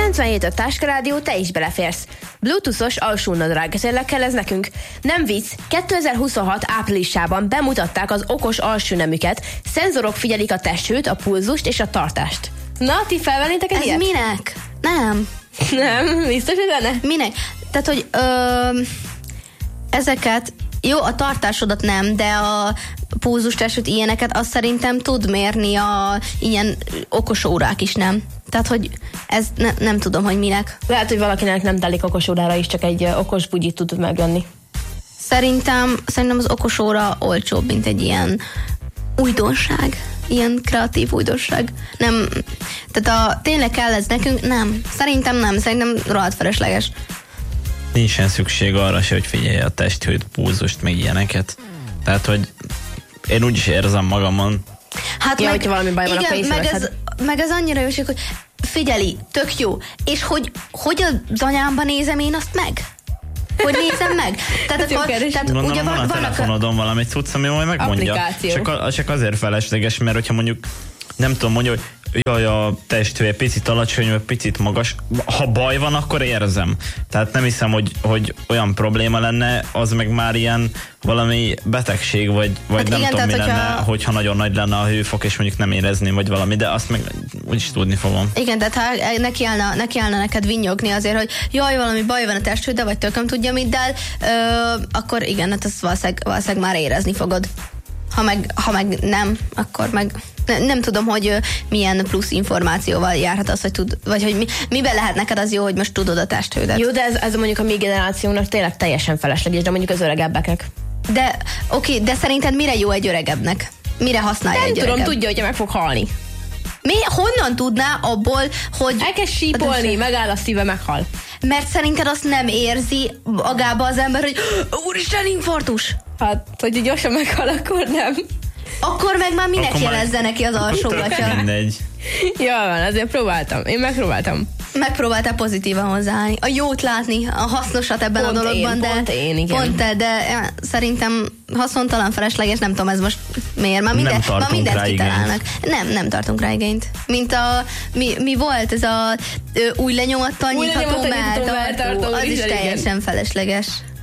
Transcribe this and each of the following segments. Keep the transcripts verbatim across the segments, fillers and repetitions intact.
kilencvenhét öt Táskarádió, te is beleférsz. Bluetoothos alsónadrág, kell ez nekünk. Nem vicc, kétezer-huszonhat áprilisában bemutatták az okos alsónemüket, szenzorok figyelik a testhőt, a pulzust és a tartást. Na, ti felvennétek egy Ez ilyet? minek? Nem. Nem, biztos, hogy benne? Minek? Tehát, hogy ö, ezeket, jó, a tartásodat nem, de a pulzustestet, ilyeneket, azt szerintem tud mérni a ilyen okos órák is, nem? Tehát, hogy ez ne, nem tudom, hogy minek. Lehet, hogy valakinek nem telik okos órára is, csak egy okos bugyit tud megvenni. Szerintem, szerintem az okos óra olcsóbb, mint egy ilyen újdonság. Ilyen kreatív újdonság. Nem, tehát a, tényleg kell ez nekünk? Nem. Szerintem nem. Szerintem rohadt felesleges. Nincsen szükség arra se, hogy figyelje a testhőt, pulzust, meg ilyeneket. Tehát, hogy én úgyis érzem magamon. Hát ja, meg, hogyha valami baj van, igen, akkor meg ez, meg ez annyira jó, hogy figyeli, tök jó. És hogy, hogy az anyámban nézem én azt meg? Hogy nézem meg? Tehát, akkor, tehát Gondolom, ugye van, van a telefonodon a... valami cucc, ami majd megmondja. Applikáció. Csak, a, csak azért felesleges, mert hogyha mondjuk nem tudom, mondja, hogy jaj, a testhője picit alacsony, vagy picit magas. Ha baj van, akkor érzem. Tehát nem hiszem, hogy, hogy olyan probléma lenne, az meg már ilyen valami betegség, vagy, vagy hát nem igen, tudom, tehát, mi lenne, hogyha... hogyha nagyon nagy lenne a hőfok, és mondjuk nem érezni, vagy valami, de azt meg úgyis tudni fogom. Igen, tehát ha neki állna, neki állna neked vinnyogni azért, hogy jaj, valami baj van a testhőd, vagy tököm tudja middel, ö, akkor igen, hát azt valószínűleg, valószínűleg már érezni fogod. Ha meg, ha meg nem, akkor meg ne, nem tudom, hogy milyen plusz információval járhat az, hogy tud, vagy hogy mi, miben lehet neked az jó, hogy most tudod a testhődet. Jó, de ez, ez mondjuk a mi generációnak tényleg teljesen felesleges, de mondjuk az öregebbeknek. De oké, de szerinted mire jó egy öregebbnek? Mire használja nem egy tudom, öregebb? tudja, hogyha meg fog halni. Mi? Honnan tudná abból, hogy... Elkezd sípolni, megáll a szíve, meghal. Mert szerinted azt nem érzi magába az ember, hogy úristen, infarktus! Hát, hogy gyorsan meghal, akkor nem. Akkor meg már minek Akkor jelezze már... neki az alsógatja? Mindegy. Jól van, azért próbáltam. Én megpróbáltam. Megpróbáltál pozitívan hozzáállni. A jót látni, a hasznosat ebben pont a dologban, én, de... Pont én, igen. Pont te, de ja, szerintem haszontalan, felesleges, nem tudom, ez most miért. Már, minden, nem már mindent rá kitalálnak. Nem, nem tartunk rá igényt. Mint a... Mi, mi volt ez a ö, új lenyomattal nyitható melltartó? Az is teljesen igen. felesleges.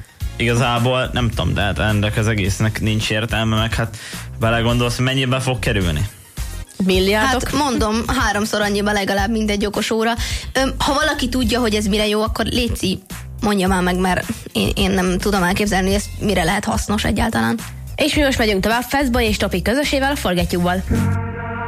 Igazából nem tudom, de hát ennek az egésznek nincs értelme, meg hát belegondolsz, mennyibe fog kerülni? Milliárdok? Hát mondom, háromszor annyiba legalább mindegy okos óra. Öm, ha valaki tudja, hogy ez mire jó, akkor léci, mondja már meg, mert én, én nem tudom elképzelni, hogy ez mire lehet hasznos egyáltalán. És mi most megyünk tovább Fastboy és Topi közösével a Forgetjúval.